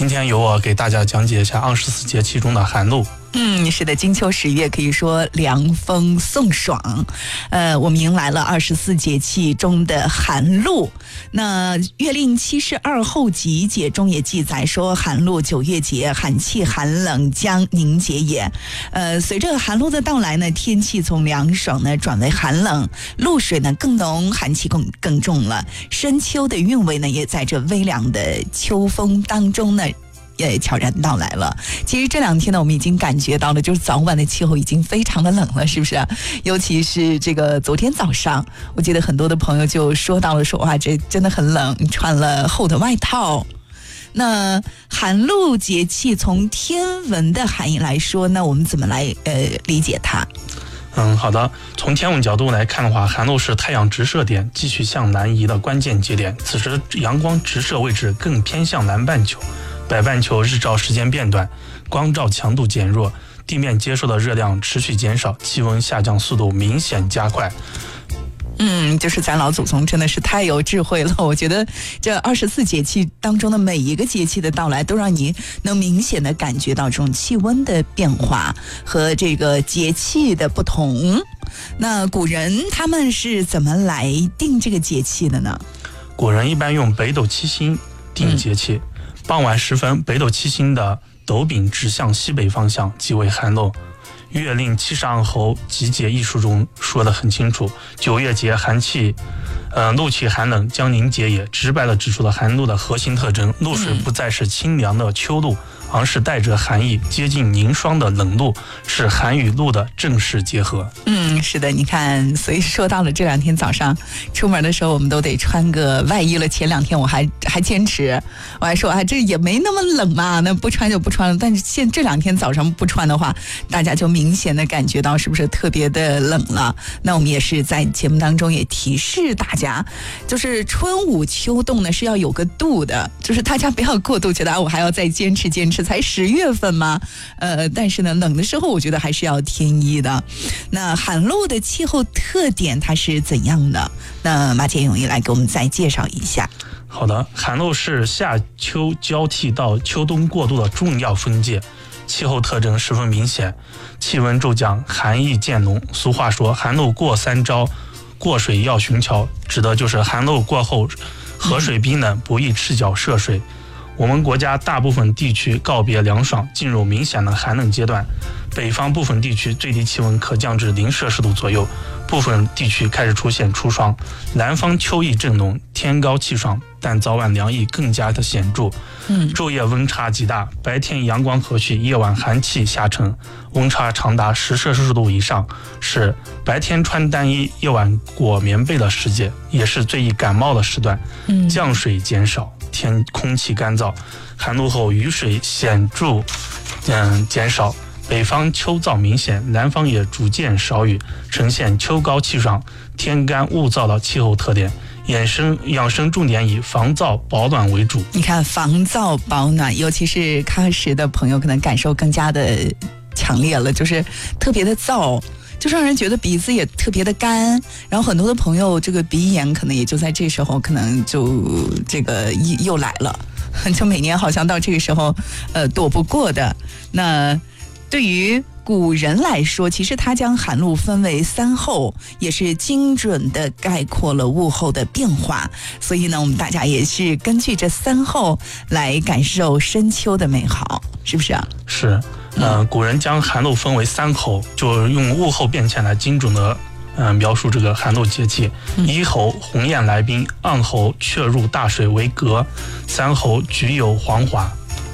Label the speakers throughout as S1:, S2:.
S1: 今天由我给大家讲解一下24节气中的寒露。
S2: 是的，金秋10月可以说凉风送爽。我们迎来了24节气中的寒露。那《月令七十二候集解》中也记载说，寒露9月节，寒气寒冷将凝结也。随着寒露的到来呢，天气从凉爽呢转为寒冷，露水呢更浓，寒气更重了。深秋的韵味呢，也在这微凉的秋风当中呢也悄然到来了。其实这2天呢，我们已经感觉到了，就是早晚的气候已经非常的冷了，是不是？尤其是这个昨天早上，我记得很多的朋友就说到了说，哇，这真的很冷，穿了厚的外套。那寒露节气从天文的含义来说呢，我们怎么来理解它？
S1: 好的。从天文角度来看的话，寒露是太阳直射点继续向南移的关键节点，此时阳光直射位置更偏向南半球，北半球日照时间变短，光照强度减弱，地面接受的热量持续减少，气温下降速度明显加快。
S2: 就是咱老祖宗真的是太有智慧了。我觉得这24节气当中的每一个节气的到来，都让你能明显的感觉到这种气温的变化和这个节气的不同。那古人他们是怎么来定这个节气的呢？
S1: 古人一般用北斗七星定节气，傍晚时分，北斗七星的斗柄指向西北方向，即为寒露。《月令七十二候集解》一书中说得很清楚，9月节寒气，露气寒冷将凝结也，直白地指出了寒露的核心特征。露水不再是清凉的秋露，而是带着寒意、接近凝霜的冷露，是寒与露的正式结合。
S2: 是的，你看，所以说到了这2天早上出门的时候，我们都得穿个外衣了。前2天我还坚持，我还说这也没那么冷嘛，那不穿就不穿了。但是这2天早上不穿的话，大家就明显的感觉到是不是特别的冷了？那我们也是在节目当中也提示大家，就是春捂秋冻呢是要有个度的，就是大家不要过度觉得我还要再坚持，才10月份嘛。但是呢，冷的时候我觉得还是要添衣的。那寒露的气候特点它是怎样的？那马建勇也来给我们再介绍一下。
S1: 好的，寒露是夏秋交替到秋冬过渡的重要分界，气候特征十分明显，气温骤降，寒意渐浓。俗话说寒露过3朝，过水要寻桥，指的就是寒露过后河水冰冷，不宜赤脚涉水。我们国家大部分地区告别凉爽，进入明显的寒冷阶段。北方部分地区最低气温可降至0摄氏度左右，部分地区开始出现初霜。南方秋意正浓，天高气爽，但早晚凉意更加的显著。昼夜温差极大，白天阳光和煦，夜晚寒气下沉，温差长达10摄氏度以上，是白天穿单衣，夜晚裹棉被的时节，也是最易感冒的时段。降水减少，空气干燥，寒露后雨水显著减少，北方秋燥明显，南方也逐渐少雨，呈现秋高气爽、天干物燥的气候特点。养生重点以防燥保暖为主。你
S2: 看，防燥保暖，尤其是喀什的朋友可能感受更加的强烈了，就是特别的燥，就让人觉得鼻子也特别的干，然后很多的朋友这个鼻炎可能也就在这时候可能就这个又来了，就每年好像到这个时候躲不过的。那对于古人来说，其实他将寒露分为3候，也是精准的概括了物候的变化。所以呢，我们大家也是根据这3候来感受深秋的美好，是不是啊？
S1: 是。古人将寒露分为3候，就用物候变迁来精准的描述这个寒露节气。1候鸿雁来宾，2候雀入大水为革，3候菊有黄华。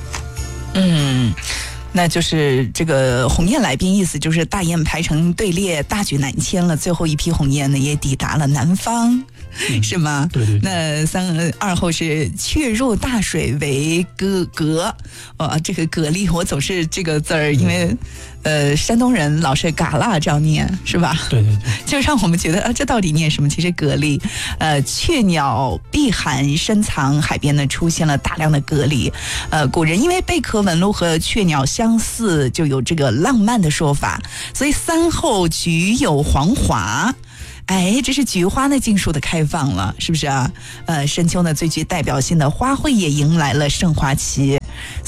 S2: 那就是这个鸿雁来宾，意思就是大雁排成队列，大举南迁了，最后一批鸿雁呢也抵达了南方，是吗？
S1: 对对。
S2: 那2候是雀入大水为蛤，这个蛤蜊我总是这个字儿，因为山东人老是嘎啦这样念，是吧？
S1: 对对对，
S2: 就让我们觉得这到底念什么？其实蛤蜊，雀鸟避寒深藏海边呢，出现了大量的蛤蜊。古人因为贝壳纹路和雀鸟相似，就有这个浪漫的说法，所以3候菊有黄华。这是菊花呢尽数的开放了，是不是啊？深秋呢最具代表性的花卉也迎来了盛花期，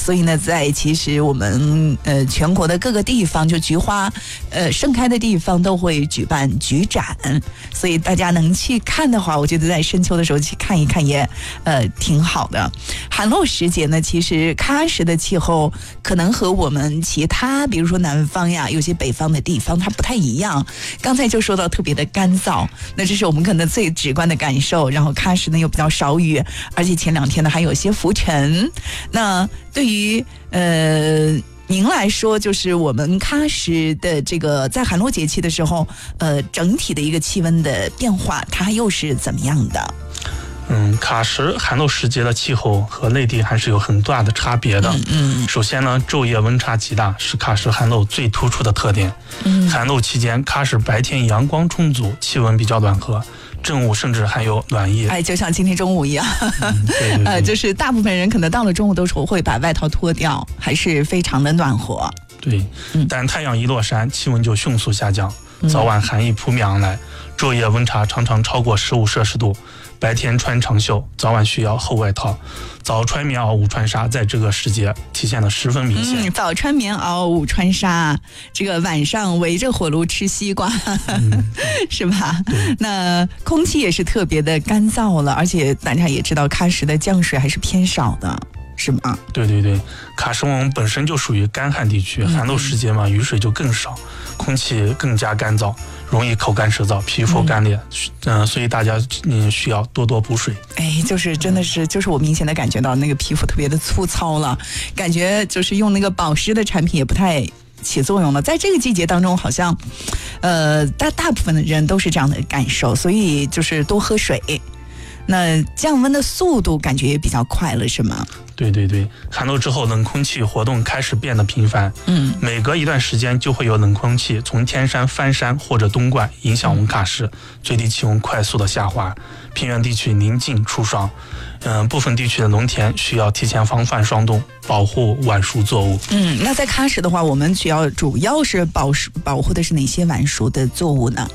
S2: 所以呢，其实我们全国的各个地方，就菊花盛开的地方都会举办菊展，所以大家能去看的话，我觉得在深秋的时候去看一看也挺好的。寒露时节呢，其实喀什的气候可能和我们其他比如说南方呀，有些北方的地方它不太一样。刚才就说到特别的干燥，那这是我们可能最直观的感受。然后喀什呢又比较少雨，而且前2天呢还有些浮尘。那对于您来说，就是我们喀什的这个在寒露节气的时候，整体的一个气温的变化，它又是怎么样的？
S1: 喀什寒露时节的气候和内地还是有很大的差别的。首先呢，昼夜温差极大是喀什寒露最突出的特点。寒露期间，喀什白天阳光充足，气温比较暖和，正午甚至还有暖意。
S2: 就像今天中午一样。
S1: 对，
S2: 就是大部分人可能到了中午都会把外套脱掉，还是非常的暖和。
S1: 对，但太阳一落山，气温就迅速下降，早晚寒意扑面而来，昼夜温差常常超过15摄氏度。白天穿长袖，早晚需要厚外套。早穿棉袄，午穿纱，在这个时节体现得十分明显。
S2: 早穿棉袄，午穿纱，这个晚上围着火炉吃西瓜，是吧？那空气也是特别的干燥了，而且大家也知道喀什的降水还是偏少的。是吗？
S1: 对，喀什我们本身就属于干旱地区，寒露时节嘛，雨水就更少，空气更加干燥，容易口干舌燥，皮肤干裂。所以大家需要多多补水。
S2: 就是真的是，就是我明显的感觉到那个皮肤特别的粗糙了，感觉就是用那个保湿的产品也不太起作用了。在这个季节当中，好像大部分的人都是这样的感受，所以就是多喝水。那降温的速度感觉也比较快了，是吗？
S1: 对，寒露之后，冷空气活动开始变得频繁。每隔一段时间就会有冷空气从天山翻山或者东灌，影响我们喀什，最低气温快速的下滑，平原地区宁静出霜。部分地区的农田需要提前防范霜冻，保护晚熟作物。
S2: 那在喀什的话，我们主要是保护的是哪些晚熟的作物呢？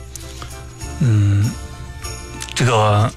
S1: 这个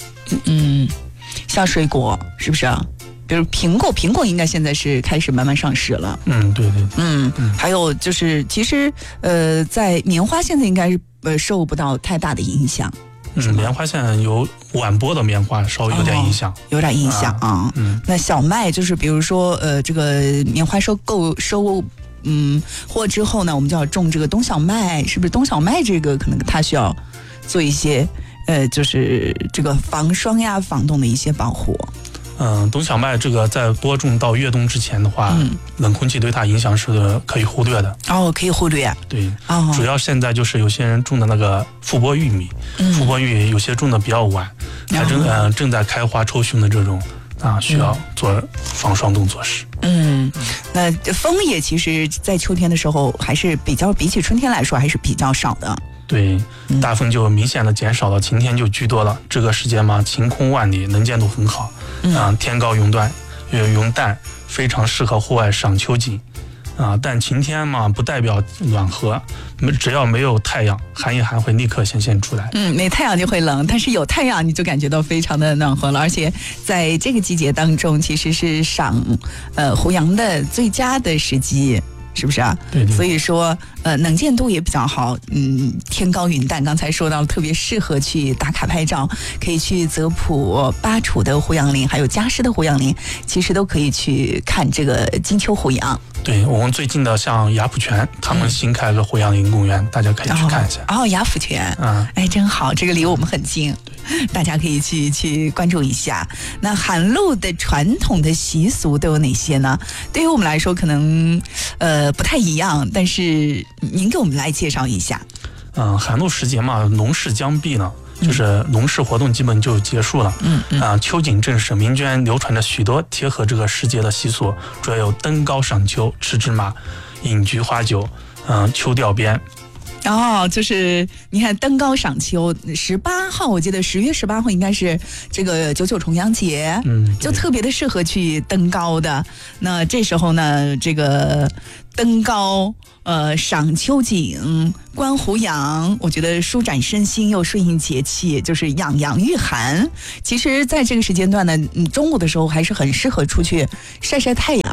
S2: 像水果是不是啊？比如苹果应该现在是开始慢慢上市了。
S1: 对。
S2: 还有就是，其实在棉花现在应该是受不到太大的影响。
S1: 棉花现在有晚播的棉花稍微有点影响，
S2: 有点影响啊。那小麦就是比如说这个棉花收获之后呢，我们就要种这个冬小麦，是不是冬小麦这个可能它需要做一些就是这个防霜呀、防冻的一些保护。
S1: 冬小麦这个在播种到越冬之前的话，冷空气对它影响是可以忽略的。
S2: 可以忽略。
S1: 对，主要现在就是有些人种的那个复播玉米，复播玉米有些种的比较晚，还正在开花抽胸的这种需要做防霜冻措施。
S2: 那枫叶其实在秋天的时候还是比起春天来说还是比较少的。
S1: 对，大风就明显的减少了，晴天就居多了。这个时间嘛，晴空万里，能见度很好，天高云淡，非常适合户外赏秋景。但晴天嘛，不代表暖和，只要没有太阳，寒意还会立刻显现出来。
S2: 没太阳就会冷，但是有太阳你就感觉到非常的暖和了。而且在这个季节当中，其实是赏胡杨的最佳的时机。是不是啊？
S1: 对。
S2: 所以说能见度也比较好，天高云淡，刚才说到特别适合去打卡拍照，可以去泽普、巴楚的胡杨林，还有嘉实的胡杨林，其实都可以去看这个金秋胡杨。
S1: 对，我们最近的像雅浦泉，他们新开了胡杨林公园，大家可以去看一下。
S2: 雅浦泉，真好，这个离我们很近，大家可以去关注一下。那寒露的传统的习俗都有哪些呢？对于我们来说，可能不太一样，但是您给我们来介绍一下。
S1: 寒露时节嘛，农事将毕了。就是农事活动基本就结束了。秋景正是，民间流传着许多贴合这个时节的习俗，主要有登高赏秋、吃芝麻、饮菊花酒、秋钓鞭。
S2: 就是你看登高赏秋，18号我记得10月18号应该是这个9·9重阳节，就特别的适合去登高的。那这时候呢，这个登高赏秋景、观胡杨，我觉得舒展身心又顺应节气，就是养阳御寒。其实在这个时间段呢，中午的时候还是很适合出去晒晒太阳。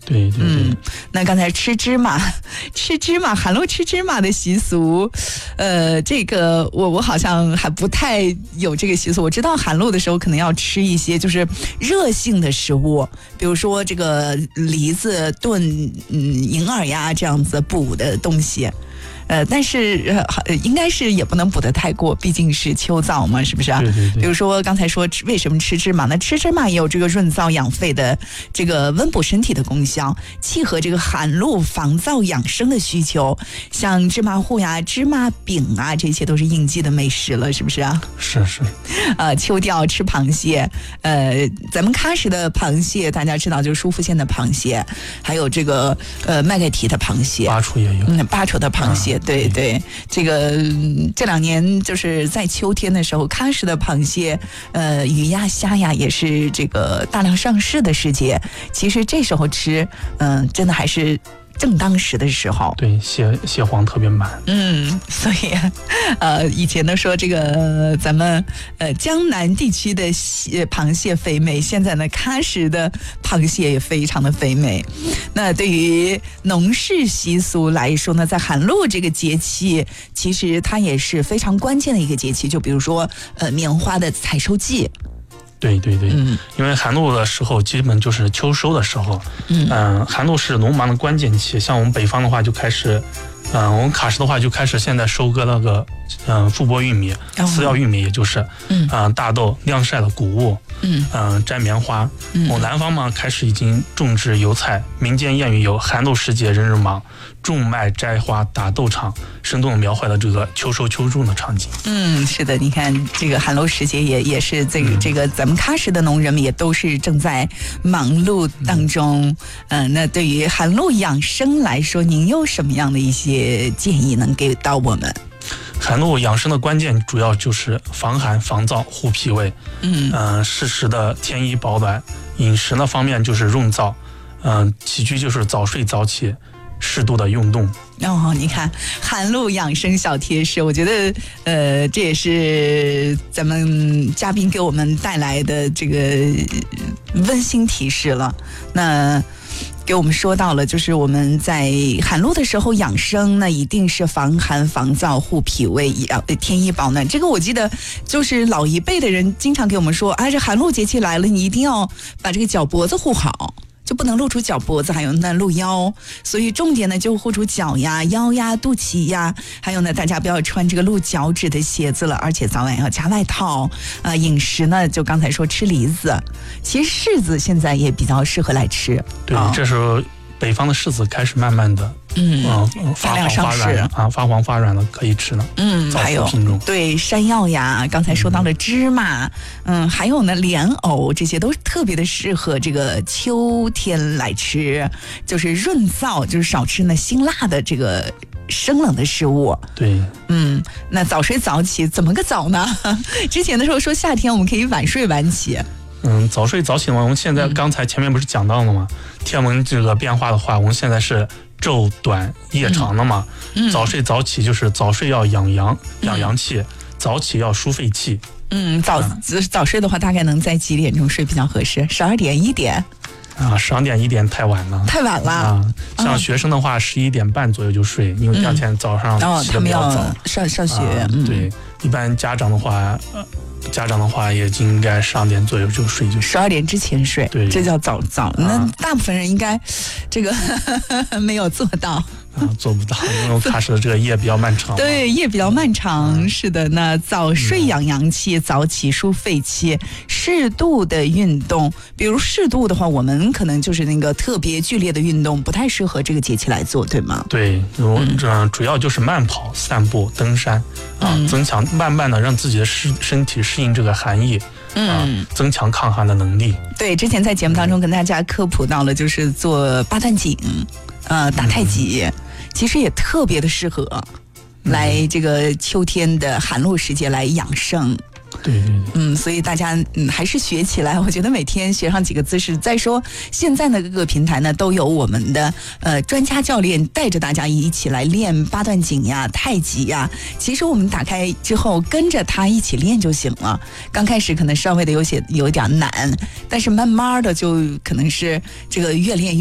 S1: 对对对。
S2: 那刚才吃芝麻，韩露吃芝麻的习俗，这个我好像还不太有这个习俗。我知道韩露的时候可能要吃一些就是热性的食物，比如说这个梨子炖银耳呀这样子补的东西。但是应该是也不能补得太过，毕竟是秋燥嘛，是不是啊？
S1: 对对对。
S2: 比如说刚才说为什么吃芝麻呢？吃芝麻也有这个润燥养肺的这个温补身体的功效，契合这个寒露防燥养生的需求。像芝麻糊呀、芝麻饼啊，这些都是应季的美食了，是不是啊？
S1: 是是。
S2: 秋钓吃螃蟹，咱们喀什的螃蟹大家知道就是舒肤县的螃蟹，还有这个麦盖提的螃蟹，
S1: 巴楚也有，
S2: 巴楚的螃蟹。对对，这个这2年就是在秋天的时候，喀什的螃蟹、鱼呀、虾呀也是这个大量上市的时节。其实这时候吃，真的还是正当时的时候。
S1: 对，蟹黄特别满。
S2: 所以以前都说这个咱们江南地区的螃蟹肥美，现在呢喀什的螃蟹也非常的肥美。那对于农事习俗来说呢，在寒露这个节气，其实它也是非常关键的一个节气。就比如说棉花的采收季。
S1: 对对对，因为寒露的时候基本就是秋收的时候，寒露是农忙的关键期。像我们北方的话就开始，我们喀什的话就开始现在收割那个覆钵玉米、饲料玉米，也就是大豆晾晒的谷物，摘棉花。我南方嘛开始已经种植油菜，民间谚语有寒露时节人人忙，种麦摘花打豆场，生动描绘了这个秋收秋种的场景。
S2: 是的，你看这个寒露时节也是这个咱们喀什的农人们也都是正在忙碌当中。那对于寒露养生来说，您有什么样的一些建议能给到我们？
S1: 寒露养生的关键主要就是防寒防燥护脾胃，适时的添衣保暖。饮食呢方面就是润燥，起居就是早睡早起，适度的运动。
S2: 你看寒露养生小贴士，我觉得这也是咱们嘉宾给我们带来的这个温馨提示了。那给我们说到了，就是我们在寒露的时候养生，那一定是防寒防燥护脾胃，添衣保暖。这个我记得就是老一辈的人经常给我们说，这寒露节气来了，你一定要把这个脚脖子护好，就不能露出脚脖子，还有呢露腰，所以重点呢就护住脚呀、腰呀、肚脐呀，还有呢大家不要穿这个露脚趾的鞋子了，而且早晚要加外套。饮食呢就刚才说吃梨子，其实柿子现在也比较适合来吃。
S1: 对，这时候北方的柿子开始慢慢的发黄发软发黄发软了，可以吃了。
S2: 还有对山药呀，刚才说到了芝麻，还有呢莲藕，这些都特别的适合这个秋天来吃，就是润燥，就是少吃呢辛辣的这个生冷的食物。
S1: 对，
S2: 那早睡早起怎么个早呢？之前的时候说夏天我们可以晚睡晚起。
S1: 早睡早起的话，我们现在刚才前面不是讲到了吗？天文这个变化的话，我们现在是昼短夜长的嘛。早睡早起就是早睡要养阳气，早起要舒肺气。
S2: 早睡的话，大概能在几点钟睡比较合适？12点、1点
S1: ？12点1点太晚了，
S2: 太晚了。
S1: 像学生的话，11点半左右就睡，因为第二天早上起得比较早。
S2: 上学。
S1: 对，一般家长的话也应该12点左右就睡
S2: ，12点之前睡，
S1: 对，
S2: 这叫早。那大部分人应该这个没有做到。
S1: 做不到，因为喀什的这个夜比较漫长。
S2: 对，夜比较漫长，是的。那早睡养阳气，早起舒肺气，适度的运动。比如适度的话，我们可能就是那个特别剧烈的运动，不太适合这个节气来做，对吗？
S1: 对，主要就是慢跑、散步、登山增强慢慢的让自己的身体适应这个寒意。增强抗寒的能力。
S2: 对，之前在节目当中跟大家科普到了，就是做八段锦，打太极，其实也特别的适合来这个秋天的寒露时节来养生。
S1: 对对对，
S2: 所以大家还是学起来，我觉得每天学上几个姿势。再说现在的各个平台呢都有我们的专家教练带着大家一起来练八段锦呀、太极呀。其实我们打开之后跟着他一起练就行了。刚开始可能稍微的有点难，但是慢慢的就可能是这个越练越